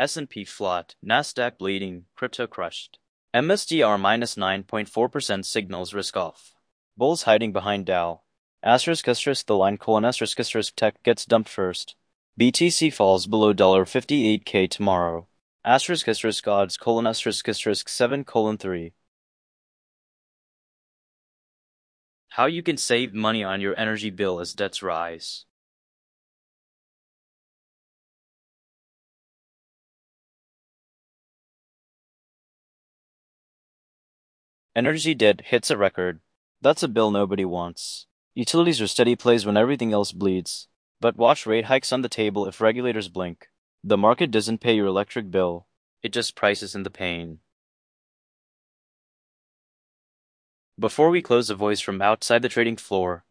S&P flat, Nasdaq bleeding, crypto crushed. MSTR minus 9.4% signals risk off. Bulls hiding behind Dow. Asterisk the line colon asterisk tech gets dumped first. BTC falls below $58K tomorrow. Asterisk odds colon asterisk 7:3. How you can save money on your energy bill as debts rise. Energy debt hits a record. That's a bill nobody wants. Utilities are steady plays when everything else bleeds. But watch rate hikes on the table if regulators blink. The market doesn't pay your electric bill. It just prices in the pain. Before we close, a voice from outside the trading floor.